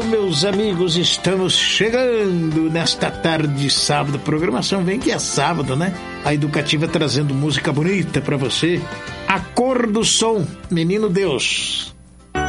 meus amigos, estamos chegando nesta tarde de sábado. Programação vem que é sábado, né? A Educativa trazendo música bonita pra você. A Cor do Som, Menino Deus.